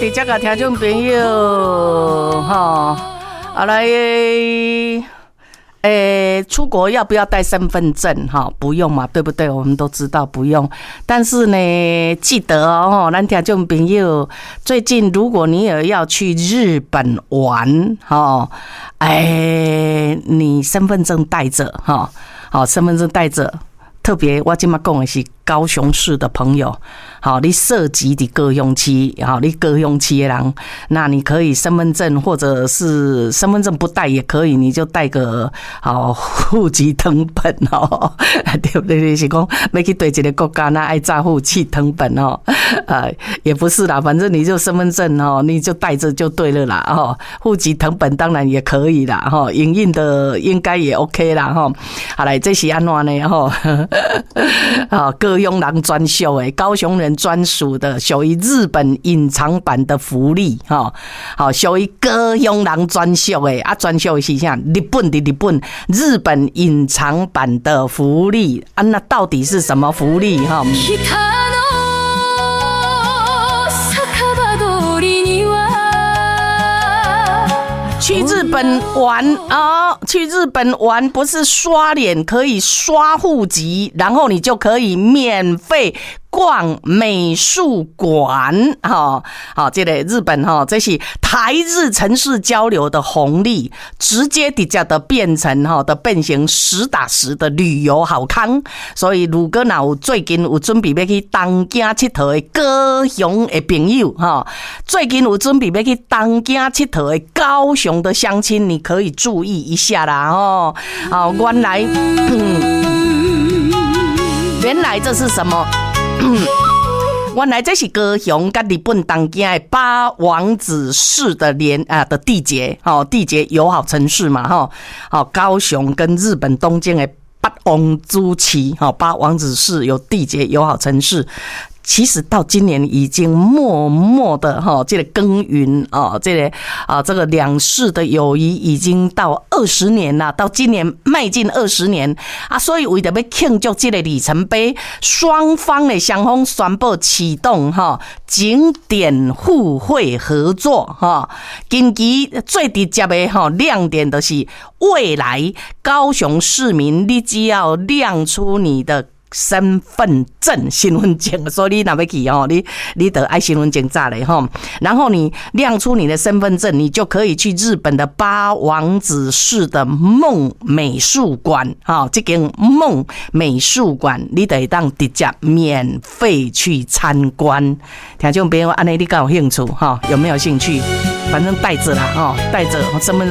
伫遮个听众朋友，来，出国要不要带身份证？不用嘛，对不对？我们都知道不用。但是呢，记得哦，咱听众朋友，最近如果你也要去日本玩，你身份证带着，身份证带着。特别我今嘛讲的是高雄市的朋友，你涉及的高雄市，你高雄市的人，那你可以身份证或者是身份证不带也可以，你就带个户籍誊本对不对？就是讲要去对一个国家，那爱查户籍誊本也不是啦，反正你就身份证你就带着就对了啦户籍誊本当然也可以啦影印的应该也 OK 啦好来，这是安怎呢高雄人专属的，高雄人专属的，属于日本隐藏版的福利属于高雄人专属的专属的是啥？日本日本隐藏版的福利那到底是什么福利去日本玩去日本玩不是刷脸，可以刷户籍，然后你就可以免费逛美术馆这个日本这是台日城市交流的红利，直接的变成变成实打实的旅游好康。所以如果有最近有准备要去东京佚佗的高雄的朋友最近有准备要去东京佚佗的高雄的乡亲，你可以注意一下啦原来原来这是什么原来这是高雄跟日本东京的八王子市的的缔结缔结友好城市嘛高雄跟日本东京的八王子市八王子市有缔结友好城市。其实到今年已经默默的这个耕耘这个两市的友谊已经到20年了，到今年迈进20年所以为了要庆祝这个里程碑，双方的双方宣布启动景点互惠合作近期最直接的亮点就是未来高雄市民你只要亮出你的身份证所以你若要去你得爱身份证早嘞然后你亮出你的身份证，你就可以去日本的八王子市的梦美术馆这间梦美术馆你得当直接免费去参观。听众朋友，这样你有兴趣有没有兴趣？反正带着啦带着身份证